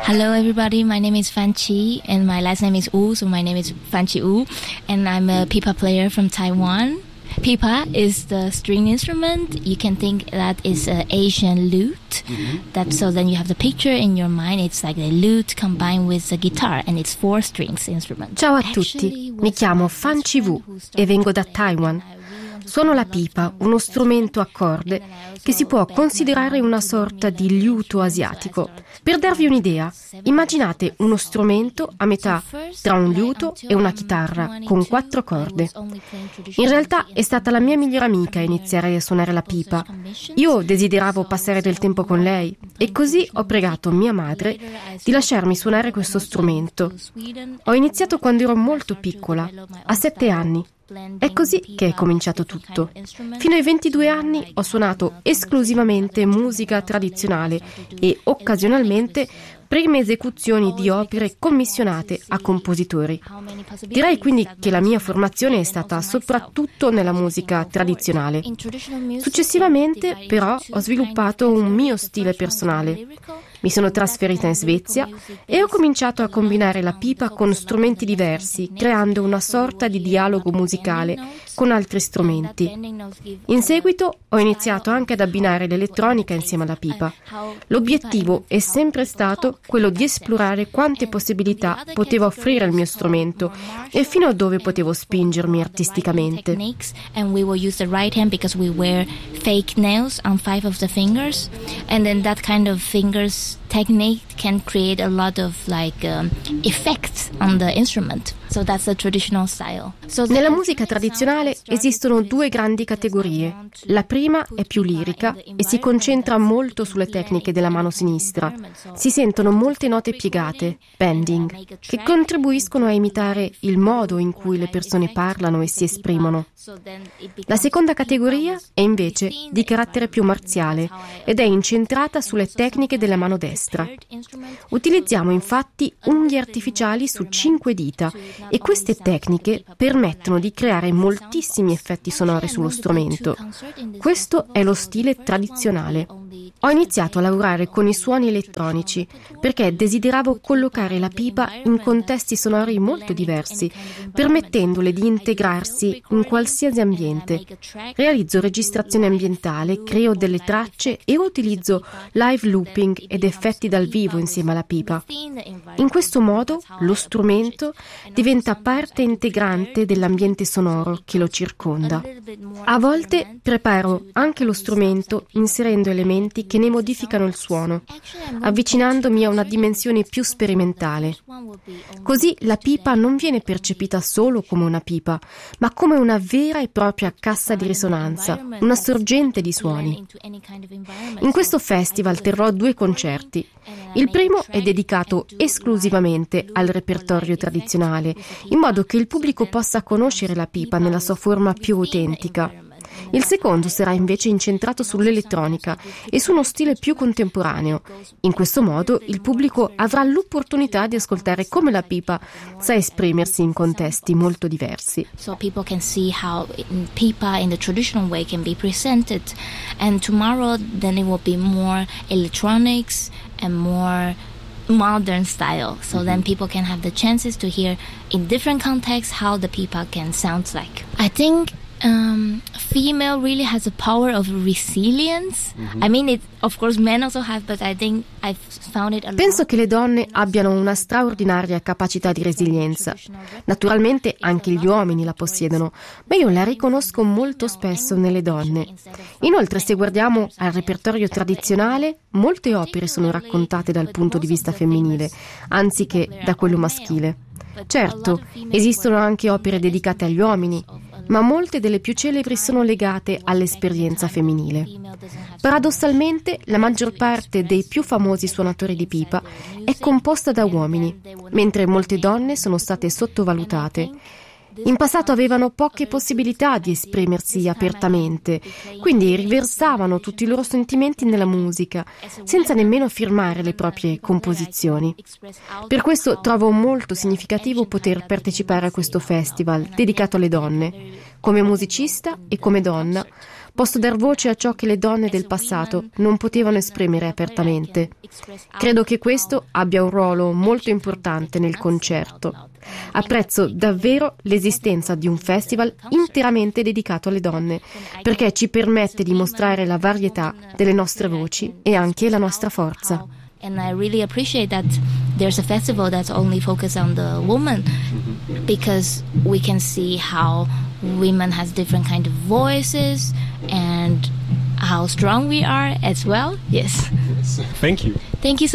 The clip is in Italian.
Hello everybody, my name is Fan Chi and my last name is Wu, so my name is Fan Chi Wu and I'm a pipa player from Taiwan. Pipa is the string instrument. You can think that is an Asian lute. So then you have the picture in your mind. It's like a lute combined with a guitar and it's 4 strings instrument. Ciao a tutti, mi chiamo Fan Chi Wu e vengo da Taiwan. Suono la pipa, uno strumento a corde che si può considerare una sorta di liuto asiatico. Per darvi un'idea, immaginate uno strumento a metà tra un liuto e una chitarra con 4 corde. In realtà è stata la mia migliore amica a iniziare a suonare la pipa. Io desideravo passare del tempo con lei e così ho pregato mia madre di lasciarmi suonare questo strumento. Ho iniziato quando ero molto piccola, a 7 anni. È così che è cominciato tutto. Fino ai 22 anni ho suonato esclusivamente musica tradizionale e occasionalmente prime esecuzioni di opere commissionate a compositori. Direi quindi che la mia formazione è stata soprattutto nella musica tradizionale. Successivamente, però, ho sviluppato un mio stile personale. Mi sono trasferita in Svezia e ho cominciato a combinare la pipa con strumenti diversi, creando una sorta di dialogo musicale con altri strumenti. In seguito ho iniziato anche ad abbinare l'elettronica insieme alla pipa. L'obiettivo è sempre stato quello di esplorare quante possibilità poteva offrire il mio strumento e fino a dove potevo spingermi artisticamente. And we will use the right hand because we wear fake nails on 5 of the fingers, and then that kind of fingers technique can create a lot of effects on the instrument. So that's the traditional style. Nella musica tradizionale esistono 2 grandi categorie. La prima è più lirica e si concentra molto sulle tecniche della mano sinistra. Si sentono molte note piegate, bending, che contribuiscono a imitare il modo in cui le persone parlano e si esprimono. La seconda categoria è invece di carattere più marziale ed è incentrata sulle tecniche della mano destra. Utilizziamo infatti unghie artificiali su 5 dita e queste tecniche permettono di creare moltissimi effetti sonori sullo strumento. Questo è lo stile tradizionale. Ho iniziato a lavorare con i suoni elettronici perché desideravo collocare la pipa in contesti sonori molto diversi, permettendole di integrarsi in qualsiasi ambiente. Realizzo registrazione ambientale, creo delle tracce e utilizzo live looping ed effetti dal vivo insieme alla pipa. In questo modo lo strumento diventa parte integrante dell'ambiente sonoro che lo circonda. A volte preparo anche lo strumento inserendo elementi che ne modificano il suono, avvicinandomi a una dimensione più sperimentale. Così la pipa non viene percepita solo come una pipa, ma come una vera e propria cassa di risonanza, una sorgente di suoni. In questo festival terrò 2 concerti. Il primo è dedicato esclusivamente al repertorio tradizionale, in modo che il pubblico possa conoscere la pipa nella sua forma più autentica. Il secondo sarà invece incentrato sull'elettronica e su uno stile più contemporaneo. In questo modo il pubblico avrà l'opportunità di ascoltare come la pipa sa esprimersi in contesti molto diversi. So people can see how pipa in the traditional way can be presented, and tomorrow then it will be more electronics and more modern style, so then people can have the chances to hear in different contexts how the pipa can sound like. I think female really has a power of resilience. I mean, of course men also have, but I think I've found it a lot. Penso che le donne abbiano una straordinaria capacità di resilienza. Naturalmente anche gli uomini la possiedono, ma io la riconosco molto spesso nelle donne. Inoltre, se guardiamo al repertorio tradizionale, molte opere sono raccontate dal punto di vista femminile, anziché da quello maschile. Certo, esistono anche opere dedicate agli uomini, ma molte delle più celebri sono legate all'esperienza femminile. Paradossalmente, la maggior parte dei più famosi suonatori di pipa è composta da uomini, mentre molte donne sono state sottovalutate. In passato avevano poche possibilità di esprimersi apertamente, quindi riversavano tutti i loro sentimenti nella musica, senza nemmeno firmare le proprie composizioni. Per questo trovo molto significativo poter partecipare a questo festival dedicato alle donne. Come musicista e come donna, posso dar voce a ciò che le donne del passato non potevano esprimere apertamente. Credo che questo abbia un ruolo molto importante nel concerto. Apprezzo davvero l'esistenza di un festival interamente dedicato alle donne, perché ci permette di mostrare la varietà delle nostre voci e anche la nostra forza. And I really appreciate that there's a festival that's only focused on the woman, because we can see how women has different kind of voices and how strong we are as well. Yes. Thank you. Thank you so